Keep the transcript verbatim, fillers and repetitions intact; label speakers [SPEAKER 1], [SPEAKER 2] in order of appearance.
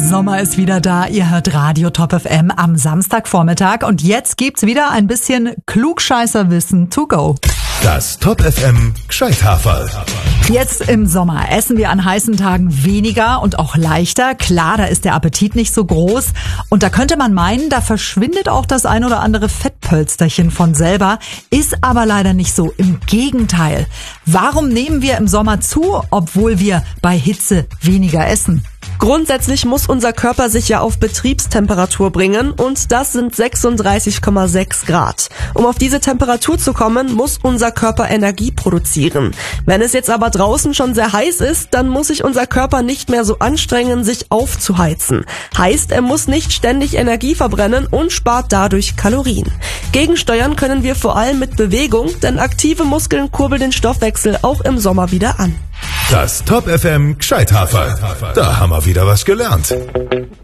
[SPEAKER 1] Sommer ist wieder da. Ihr hört Radio Top F M am Samstagvormittag. Und jetzt gibt's wieder ein bisschen Klugscheißerwissen to go.
[SPEAKER 2] Das Top F M Gescheithaferl.
[SPEAKER 1] Jetzt im Sommer essen wir an heißen Tagen weniger und auch leichter. Klar, da ist der Appetit nicht so groß. Und da könnte man meinen, da verschwindet auch das ein oder andere Fettpölsterchen von selber. Ist aber leider nicht so. Im Gegenteil. Warum nehmen wir im Sommer zu, obwohl wir bei Hitze weniger essen?
[SPEAKER 3] Grundsätzlich muss unser Körper sich ja auf Betriebstemperatur bringen und das sind sechsunddreißig Komma sechs Grad. Um auf diese Temperatur zu kommen, muss unser Körper Energie produzieren. Wenn es jetzt aber draußen schon sehr heiß ist, dann muss sich unser Körper nicht mehr so anstrengen, sich aufzuheizen. Heißt, er muss nicht ständig Energie verbrennen und spart dadurch Kalorien. Gegensteuern können wir vor allem mit Bewegung, denn aktive Muskeln kurbeln den Stoffwechsel auch im Sommer wieder an.
[SPEAKER 2] Das Top F M Gescheithaferl. Da haben wir wieder was gelernt.